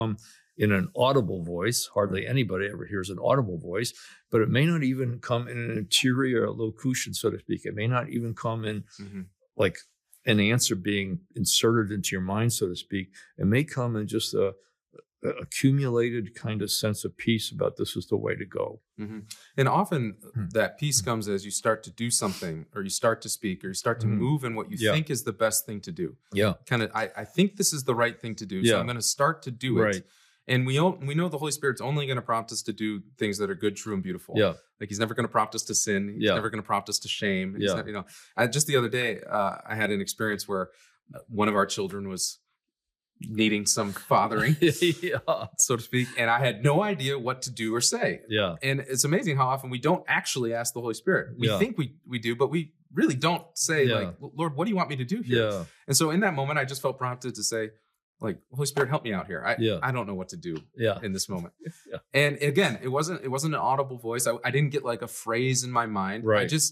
in an audible voice. Hardly anybody ever hears an audible voice, but it may not even come in an interior locution, so to speak. It may not even come in like an answer being inserted into your mind, so to speak. It may come in just a accumulated kind of sense of peace about this is the way to go. And often that peace comes as you start to do something, or you start to speak, or you start to move in what you think is the best thing to do. Kind of, I think this is the right thing to do, so I'm going to start to do it. And we know the Holy Spirit's only going to prompt us to do things that are good, true, and beautiful. Like he's never going to prompt us to sin. He's never going to prompt us to shame. He's never, just the other day, I had an experience where one of our children was needing some fathering, so to speak. And I had no idea what to do or say. And it's amazing how often we don't actually ask the Holy Spirit. We think we do, but we really don't say like, Lord, what do you want me to do here? And so in that moment, I just felt prompted to say, like, Holy Spirit, help me out here. I don't know what to do in this moment. And again, it wasn't an audible voice. I didn't get like a phrase in my mind.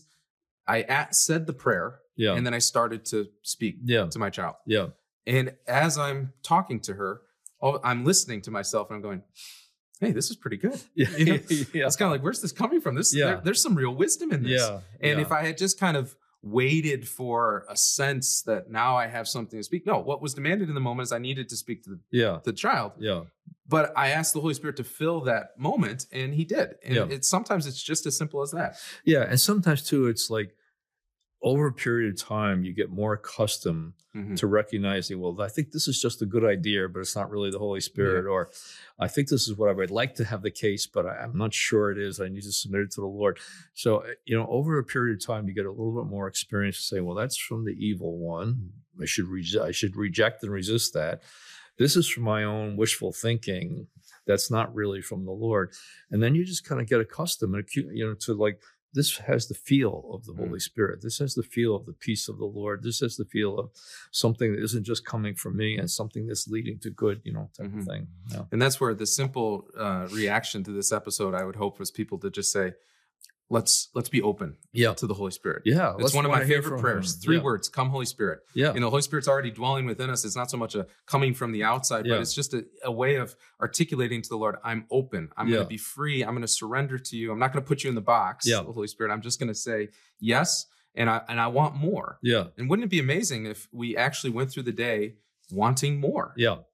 I said the prayer and then I started to speak to my child. And as I'm talking to her, I'm listening to myself and I'm going, hey, this is pretty good. It's kind of like, where's this coming from? There's some real wisdom in this. And if I had just kind of waited for a sense that now I have something to speak. No, what was demanded in the moment is I needed to speak to the child. But I asked the Holy Spirit to fill that moment, and he did. And sometimes it's just as simple as that. And sometimes too, it's like over a period of time, you get more accustomed to recognizing, well, I think this is just a good idea, but it's not really the Holy Spirit. Or I think this is what I would like to have the case, but I'm not sure it is. I need to submit it to the Lord. So, over a period of time, you get a little bit more experience to say, well, that's from the evil one. I should reject and resist that. This is from my own wishful thinking. That's not really from the Lord. And then you just kind of get accustomed, to like, this has the feel of the Holy Spirit. This has the feel of the peace of the Lord. This has the feel of something that isn't just coming from me and something that's leading to good, type of thing. And that's where the simple reaction to this episode, I would hope, was people to just say, let's be open to the Holy Spirit. It's one of my favorite prayers. 3 words, come Holy Spirit. The Holy Spirit's already dwelling within us. It's not so much a coming from the outside, but it's just a way of articulating to the Lord, I'm open. I'm going to be free. I'm going to surrender to you. I'm not going to put you in the box, the Holy Spirit. I'm just going to say yes, and I want more. And wouldn't it be amazing if we actually went through the day wanting more?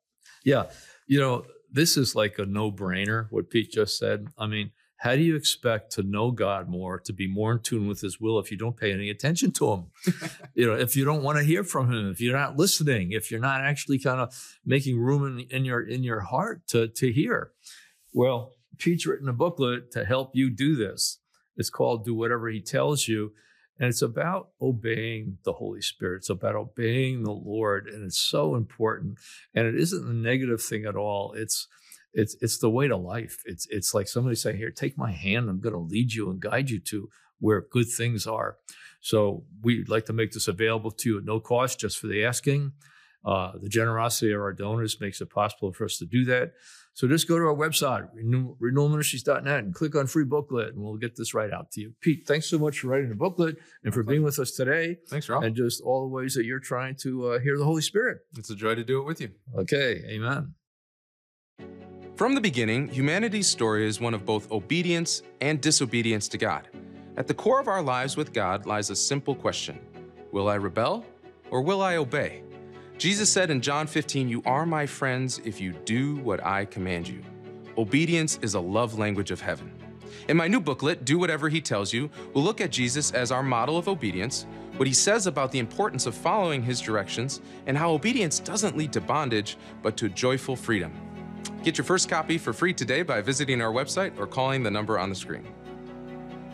This is like a no-brainer, what Pete just said. I mean, how do you expect to know God more, to be more in tune with his will if you don't pay any attention to him? If you don't want to hear from him, if you're not listening, if you're not actually kind of making room in your heart to hear. Well, Pete's written a booklet to help you do this. It's called Do Whatever He Tells You. And it's about obeying the Holy Spirit. It's about obeying the Lord. And it's so important. And it isn't a negative thing at all. It's the way to life. It's like somebody saying, here, take my hand. I'm going to lead you and guide you to where good things are. So we'd like to make this available to you at no cost, just for the asking. The generosity of our donors makes it possible for us to do that. So just go to our website, renewalministries.net, and click on free booklet, and we'll get this right out to you. Pete, thanks so much for writing the booklet and for being with us today. Thanks, Rob. And just all the ways that you're trying to hear the Holy Spirit. It's a joy to do it with you. Okay, amen. From the beginning, humanity's story is one of both obedience and disobedience to God. At the core of our lives with God lies a simple question: will I rebel or will I obey? Jesus said in John 15, "You are my friends if you do what I command you." Obedience is a love language of heaven. In my new booklet, Do Whatever He Tells You, we'll look at Jesus as our model of obedience, what he says about the importance of following his directions, and how obedience doesn't lead to bondage, but to joyful freedom. Get your first copy for free today by visiting our website or calling the number on the screen.